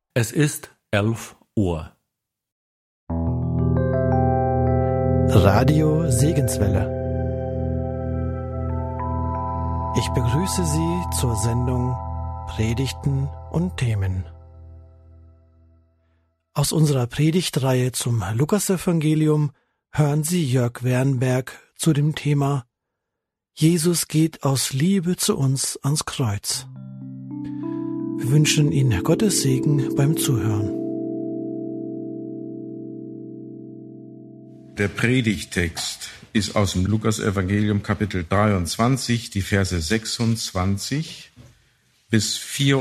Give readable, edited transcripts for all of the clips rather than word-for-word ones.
Es ist 11 Uhr. Radio Segenswelle. Ich begrüße Sie zur Sendung Predigten und Themen. Aus unserer Predigtreihe zum Lukasevangelium hören Sie Jörg Wernberg zu dem Thema Jesus geht aus Liebe zu uns ans Kreuz. Wir wünschen Ihnen Gottes Segen beim Zuhören. Der Predigttext ist aus dem Lukasevangelium Kapitel 23, die Verse 26 bis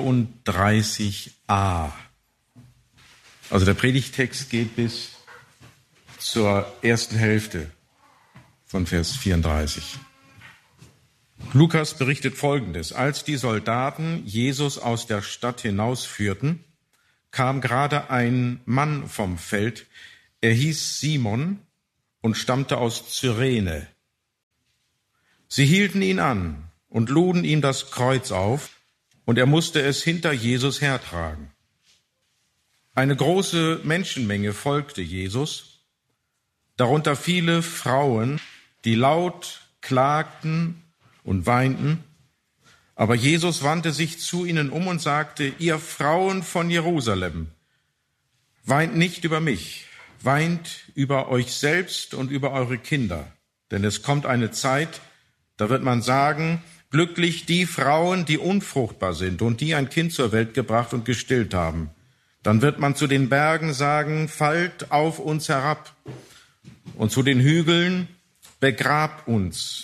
34a. Also der Predigttext geht bis zur ersten Hälfte von Vers 34. Lukas berichtet Folgendes: Als die Soldaten Jesus aus der Stadt hinausführten, kam gerade ein Mann vom Feld. Er hieß Simon und stammte aus Cyrene. Sie hielten ihn an und luden ihm das Kreuz auf, und er musste es hinter Jesus hertragen. Eine große Menschenmenge folgte Jesus, darunter viele Frauen, die laut klagten und weinten. Aber Jesus wandte sich zu ihnen um und sagte: Ihr Frauen von Jerusalem, weint nicht über mich, weint über euch selbst und über eure Kinder. Denn es kommt eine Zeit, da wird man sagen: Glücklich die Frauen, die unfruchtbar sind und die ein Kind zur Welt gebracht und gestillt haben. Dann wird man zu den Bergen sagen: Fallt auf uns herab, und zu den Hügeln: Begrabt uns.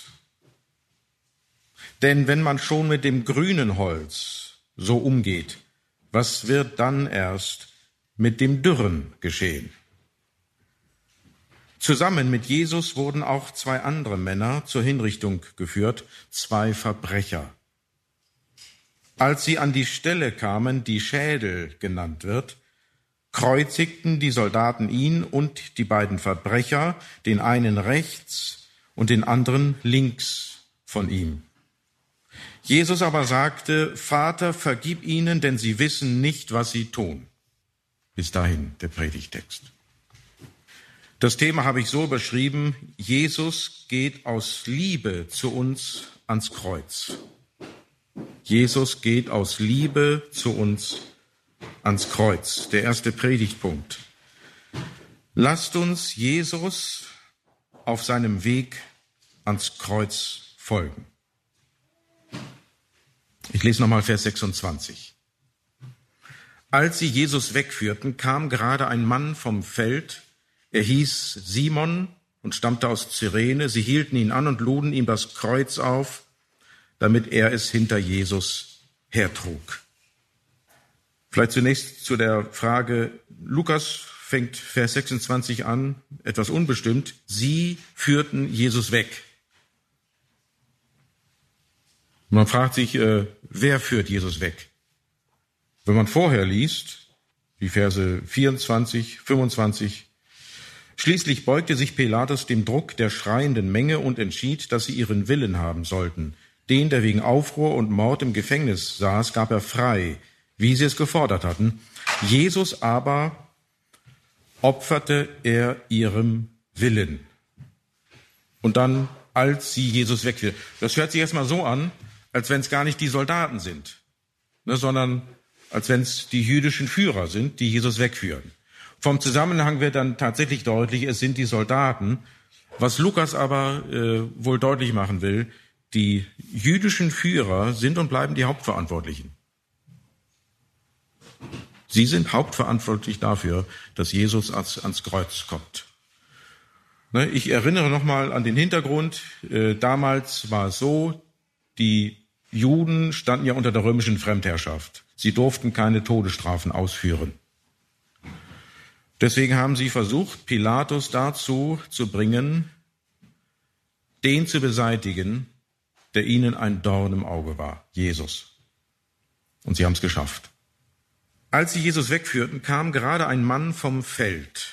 Denn wenn man schon mit dem grünen Holz so umgeht, was wird dann erst mit dem dürren geschehen? Zusammen mit Jesus wurden auch zwei andere Männer zur Hinrichtung geführt, zwei Verbrecher. Als sie an die Stelle kamen, die Schädel genannt wird, kreuzigten die Soldaten ihn und die beiden Verbrecher, den einen rechts und den anderen links von ihm. Jesus aber sagte: Vater, vergib ihnen, denn sie wissen nicht, was sie tun. Bis dahin der Predigtext. Das Thema habe ich so beschrieben: Jesus geht aus Liebe zu uns ans Kreuz. Jesus geht aus Liebe zu uns ans Kreuz. Der erste Predigtpunkt. Lasst uns Jesus auf seinem Weg ans Kreuz folgen. Ich lese nochmal Vers 26. Als sie Jesus wegführten, kam gerade ein Mann vom Feld. Er hieß Simon und stammte aus Cyrene. Sie hielten ihn an und luden ihm das Kreuz auf, damit er es hinter Jesus hertrug. Vielleicht zunächst zu der Frage: Lukas fängt Vers 26 an, etwas unbestimmt. Sie führten Jesus weg. Man fragt sich, wer führt Jesus weg? Wenn man vorher liest, die Verse 24, 25, schließlich beugte sich Pilatus dem Druck der schreienden Menge und entschied, dass sie ihren Willen haben sollten. Den, der wegen Aufruhr und Mord im Gefängnis saß, gab er frei, wie sie es gefordert hatten. Jesus aber opferte er ihrem Willen. Und dann, als sie Jesus wegführten. Das hört sich erstmal so an, als wenn es gar nicht die Soldaten sind, sondern als wenn es die jüdischen Führer sind, die Jesus wegführen. Vom Zusammenhang wird dann tatsächlich deutlich, es sind die Soldaten. Was Lukas aber wohl deutlich machen will: Die jüdischen Führer sind und bleiben die Hauptverantwortlichen. Sie sind hauptverantwortlich dafür, dass Jesus ans Kreuz kommt. Ich erinnere nochmal an den Hintergrund. Damals war es so, die Juden standen ja unter der römischen Fremdherrschaft. Sie durften keine Todesstrafen ausführen. Deswegen haben sie versucht, Pilatus dazu zu bringen, den zu beseitigen, der ihnen ein Dorn im Auge war, Jesus. Und sie haben es geschafft. Als sie Jesus wegführten, kam gerade ein Mann vom Feld.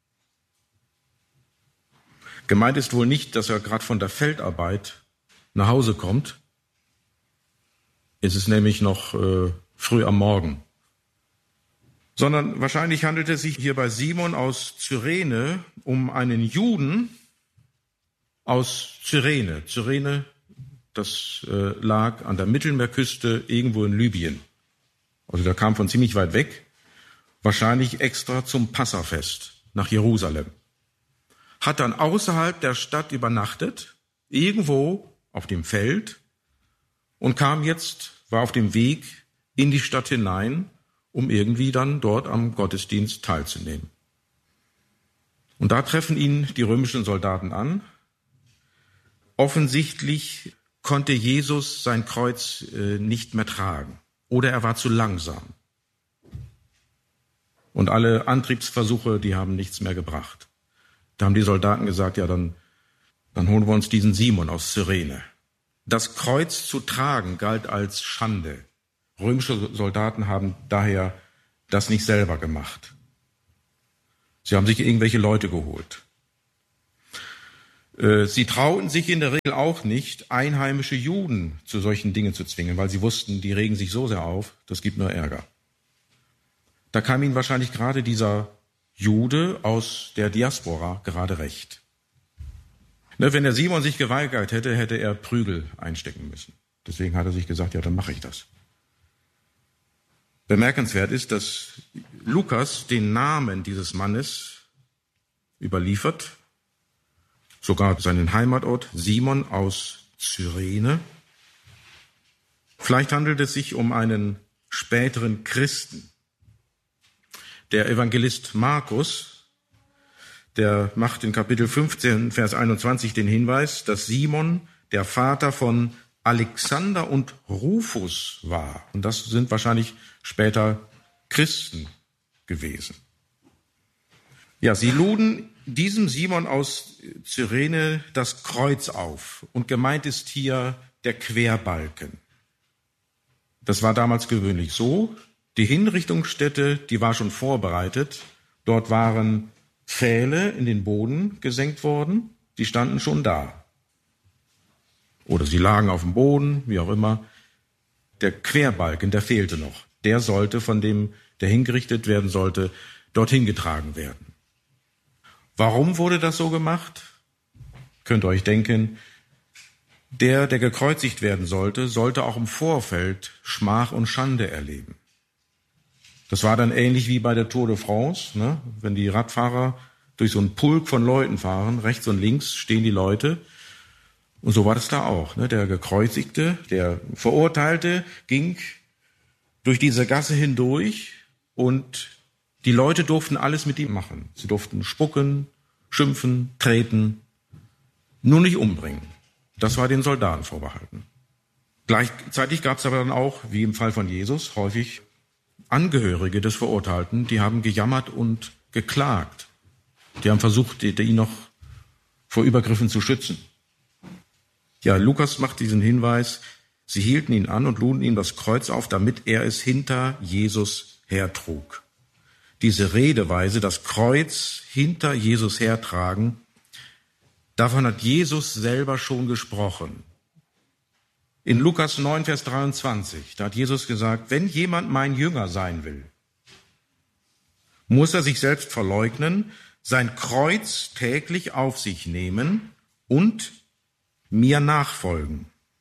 Gemeint ist wohl nicht, dass er gerade von der Feldarbeit nach Hause kommt. Es ist nämlich noch früh am Morgen. sondern wahrscheinlich handelt es sich hier bei Simon aus Cyrene um einen Juden aus Cyrene. Cyrene, das lag an der Mittelmeerküste irgendwo in Libyen. Also der kam von ziemlich weit weg, wahrscheinlich extra zum Passafest nach Jerusalem. Hat dann außerhalb der Stadt übernachtet, irgendwo auf dem Feld, und war auf dem Weg in die Stadt hinein, um irgendwie dann dort am Gottesdienst teilzunehmen. Und da treffen ihn die römischen Soldaten an. Offensichtlich konnte Jesus sein Kreuz nicht mehr tragen oder er war zu langsam. Und alle Antriebsversuche, die haben nichts mehr gebracht. Da haben die Soldaten gesagt, ja, dann holen wir uns diesen Simon aus Cyrene. Das Kreuz zu tragen galt als Schande. Römische Soldaten haben daher das nicht selber gemacht. Sie haben sich irgendwelche Leute geholt. Sie trauten sich in der Regel auch nicht, einheimische Juden zu solchen Dingen zu zwingen, weil sie wussten, die regen sich so sehr auf, das gibt nur Ärger. Da kam ihnen wahrscheinlich gerade dieser Jude aus der Diaspora gerade recht. Wenn der Simon sich geweigert hätte, hätte er Prügel einstecken müssen. Deswegen hat er sich gesagt, ja, dann mache ich das. Bemerkenswert ist, dass Lukas den Namen dieses Mannes überliefert, sogar seinen Heimatort, Simon aus Cyrene. Vielleicht handelt es sich um einen späteren Christen. Der Evangelist Markus, der macht in Kapitel 15, Vers 21 den Hinweis, dass Simon der Vater von Alexander und Rufus war. Und das sind wahrscheinlich später Christen gewesen. Ja, sie luden diesem Simon aus Cyrene das Kreuz auf. Und gemeint ist hier der Querbalken. Das war damals gewöhnlich so. Die Hinrichtungsstätte, die war schon vorbereitet. Dort waren Pfähle in den Boden gesenkt worden. Die standen schon da. Oder sie lagen auf dem Boden, wie auch immer. Der Querbalken, der fehlte noch. Der sollte von dem, der hingerichtet werden sollte, dorthin getragen werden. Warum wurde das so gemacht? Könnt ihr euch denken, der gekreuzigt werden sollte, sollte auch im Vorfeld Schmach und Schande erleben. Das war dann ähnlich wie bei der Tour de France, ne? Wenn die Radfahrer durch so einen Pulk von Leuten fahren, rechts und links stehen die Leute. Und so war das da auch. Ne? Der Gekreuzigte, der Verurteilte ging durch diese Gasse hindurch und die Leute durften alles mit ihm machen. Sie durften spucken, schimpfen, treten, nur nicht umbringen. Das war den Soldaten vorbehalten. Gleichzeitig gab es aber dann auch, wie im Fall von Jesus, häufig Angehörige des Verurteilten, die haben gejammert und geklagt. Die haben versucht, ihn noch vor Übergriffen zu schützen. Ja, Lukas macht diesen Hinweis, sie hielten ihn an und luden ihm das Kreuz auf, damit er es hinter Jesus hertrug. Diese Redeweise, das Kreuz hinter Jesus hertragen, davon hat Jesus selber schon gesprochen. In Lukas 9, Vers 23, da hat Jesus gesagt, wenn jemand mein Jünger sein will, muss er sich selbst verleugnen, sein Kreuz täglich auf sich nehmen und mir nachfolgen.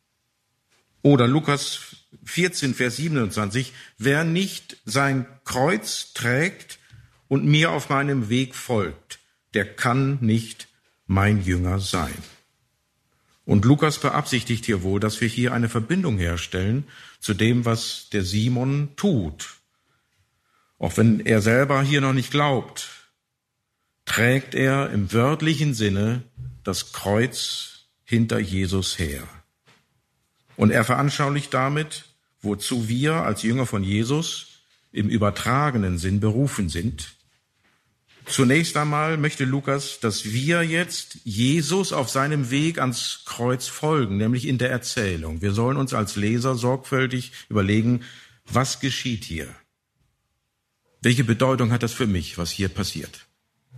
Oder Lukas 14, Vers 27, wer nicht sein Kreuz trägt und mir auf meinem Weg folgt, der kann nicht mein Jünger sein. Und Lukas beabsichtigt hier wohl, dass wir hier eine Verbindung herstellen zu dem, was der Simon tut. Auch wenn er selber hier noch nicht glaubt, trägt er im wörtlichen Sinne das Kreuz hinter Jesus her. Und er veranschaulicht damit, wozu wir als Jünger von Jesus im übertragenen Sinn berufen sind. Zunächst einmal möchte Lukas, dass wir jetzt Jesus auf seinem Weg ans Kreuz folgen, nämlich in der Erzählung. Wir sollen uns als Leser sorgfältig überlegen, was geschieht hier? Welche Bedeutung hat das für mich, was hier passiert?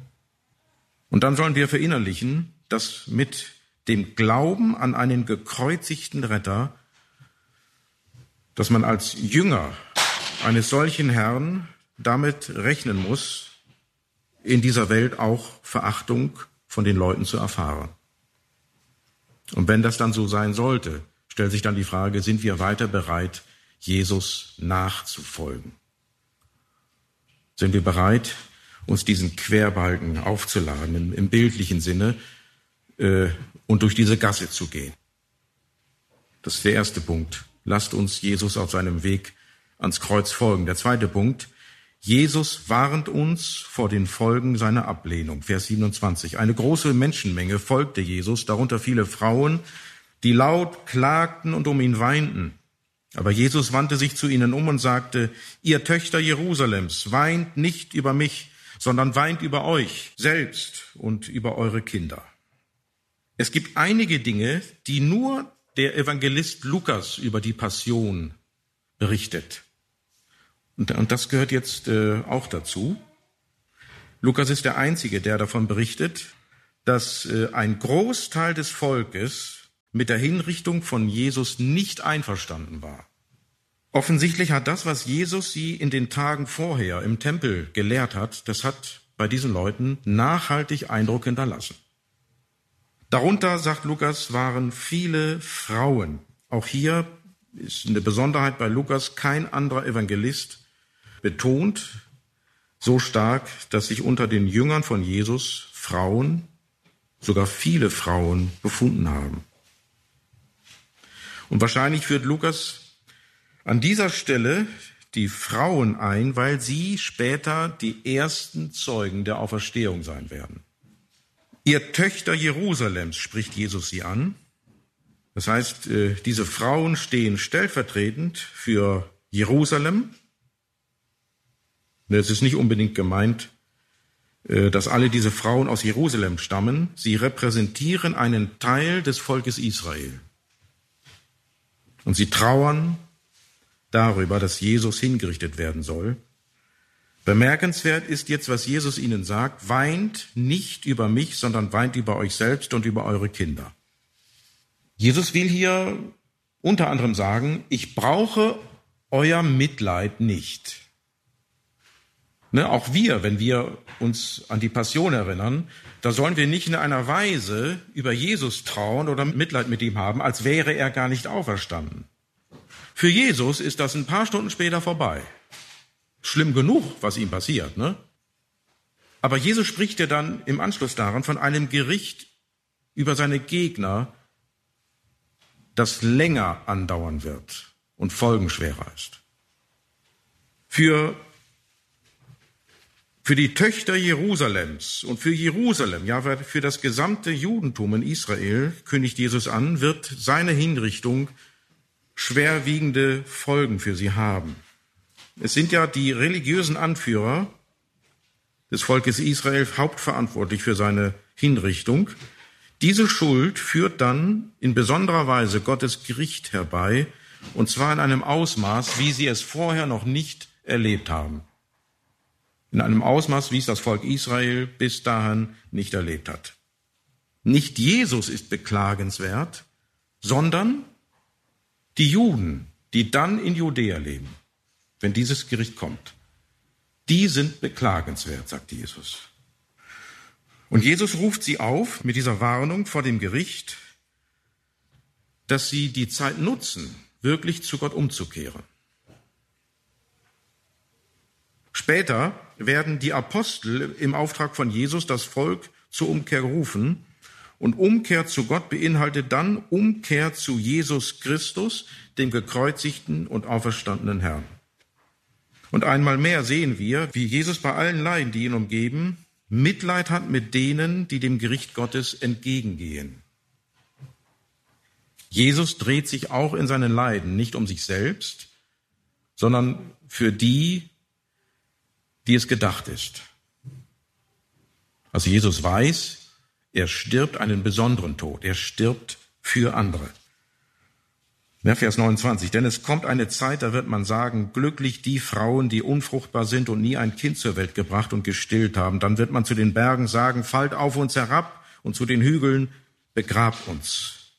Und dann sollen wir verinnerlichen, dass mit dem Glauben an einen gekreuzigten Retter, dass man als Jünger eines solchen Herrn damit rechnen muss, in dieser Welt auch Verachtung von den Leuten zu erfahren. Und wenn das dann so sein sollte, stellt sich dann die Frage, sind wir weiter bereit, Jesus nachzufolgen? Sind wir bereit, uns diesen Querbalken aufzuladen, im bildlichen Sinne, und durch diese Gasse zu gehen? Das ist der erste Punkt. Lasst uns Jesus auf seinem Weg ans Kreuz folgen. Der zweite Punkt. Jesus warnt uns vor den Folgen seiner Ablehnung. Vers 27. Eine große Menschenmenge folgte Jesus, darunter viele Frauen, die laut klagten und um ihn weinten. Aber Jesus wandte sich zu ihnen um und sagte, ihr Töchter Jerusalems, weint nicht über mich, sondern weint über euch selbst und über eure Kinder. Es gibt einige Dinge, die nur der Evangelist Lukas über die Passion berichtet. Und das gehört jetzt auch dazu. Lukas ist der Einzige, der davon berichtet, dass ein Großteil des Volkes mit der Hinrichtung von Jesus nicht einverstanden war. Offensichtlich hat das, was Jesus sie in den Tagen vorher im Tempel gelehrt hat, das hat bei diesen Leuten nachhaltig Eindruck hinterlassen. Darunter, sagt Lukas, waren viele Frauen. Auch hier ist eine Besonderheit bei Lukas, kein anderer Evangelist betont so stark, dass sich unter den Jüngern von Jesus Frauen, sogar viele Frauen, befunden haben. Und wahrscheinlich führt Lukas an dieser Stelle die Frauen ein, weil sie später die ersten Zeugen der Auferstehung sein werden. Ihr Töchter Jerusalems, spricht Jesus sie an. Das heißt, diese Frauen stehen stellvertretend für Jerusalem. Es ist nicht unbedingt gemeint, dass alle diese Frauen aus Jerusalem stammen. Sie repräsentieren einen Teil des Volkes Israel. Und sie trauern darüber, dass Jesus hingerichtet werden soll. Bemerkenswert ist jetzt, was Jesus ihnen sagt, weint nicht über mich, sondern weint über euch selbst und über eure Kinder. Jesus will hier unter anderem sagen, ich brauche euer Mitleid nicht. Auch wir, wenn wir uns an die Passion erinnern, da sollen wir nicht in einer Weise über Jesus trauern oder Mitleid mit ihm haben, als wäre er gar nicht auferstanden. Für Jesus ist das ein paar Stunden später vorbei. Schlimm genug, was ihm passiert, ne? Aber Jesus spricht ja dann im Anschluss daran von einem Gericht über seine Gegner, das länger andauern wird und folgenschwerer ist. Für die Töchter Jerusalems und für Jerusalem, ja für das gesamte Judentum in Israel, kündigt Jesus an, wird seine Hinrichtung schwerwiegende Folgen für sie haben. Es sind ja die religiösen Anführer des Volkes Israel hauptverantwortlich für seine Hinrichtung. Diese Schuld führt dann in besonderer Weise Gottes Gericht herbei, und zwar in einem Ausmaß, wie sie es vorher noch nicht erlebt haben. In einem Ausmaß, wie es das Volk Israel bis dahin nicht erlebt hat. Nicht Jesus ist beklagenswert, sondern die Juden, die dann in Judäa leben, wenn dieses Gericht kommt. Die sind beklagenswert, sagt Jesus. Und Jesus ruft sie auf mit dieser Warnung vor dem Gericht, dass sie die Zeit nutzen, wirklich zu Gott umzukehren. Später werden die Apostel im Auftrag von Jesus das Volk zur Umkehr rufen. Und Umkehr zu Gott beinhaltet dann Umkehr zu Jesus Christus, dem gekreuzigten und auferstandenen Herrn. Und einmal mehr sehen wir, wie Jesus bei allen Leiden, die ihn umgeben, Mitleid hat mit denen, die dem Gericht Gottes entgegengehen. Jesus dreht sich auch in seinen Leiden nicht um sich selbst, sondern für die es gedacht ist. Also Jesus weiß, er stirbt einen besonderen Tod. Er stirbt für andere. Ja, Vers 29. Denn es kommt eine Zeit, da wird man sagen, glücklich die Frauen, die unfruchtbar sind und nie ein Kind zur Welt gebracht und gestillt haben. Dann wird man zu den Bergen sagen, fallt auf uns herab, und zu den Hügeln, begrabt uns.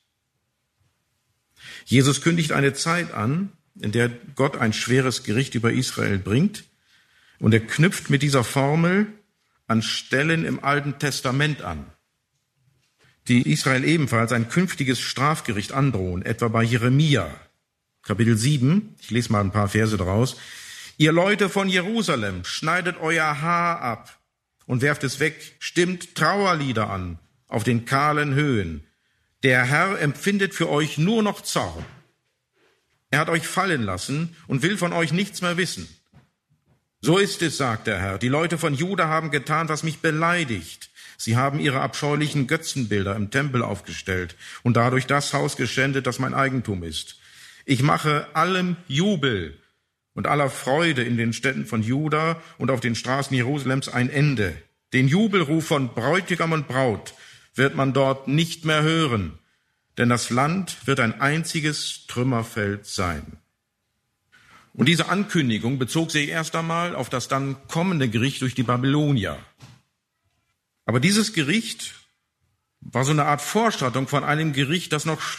Jesus kündigt eine Zeit an, in der Gott ein schweres Gericht über Israel bringt. Und er knüpft mit dieser Formel an Stellen im Alten Testament an, die Israel ebenfalls ein künftiges Strafgericht androhen, etwa bei Jeremia, Kapitel 7, ich lese mal ein paar Verse draus. Ihr Leute von Jerusalem, schneidet euer Haar ab und werft es weg, stimmt Trauerlieder an auf den kahlen Höhen. Der Herr empfindet für euch nur noch Zorn. Er hat euch fallen lassen und will von euch nichts mehr wissen. So ist es, sagt der Herr. Die Leute von Juda haben getan, was mich beleidigt. Sie haben ihre abscheulichen Götzenbilder im Tempel aufgestellt und dadurch das Haus geschändet, das mein Eigentum ist. Ich mache allem Jubel und aller Freude in den Städten von Juda und auf den Straßen Jerusalems ein Ende. Den Jubelruf von Bräutigam und Braut wird man dort nicht mehr hören, denn das Land wird ein einziges Trümmerfeld sein. Und diese Ankündigung bezog sich erst einmal auf das dann kommende Gericht durch die Babylonier. Aber dieses Gericht war so eine Art Vorstattung von einem Gericht, das noch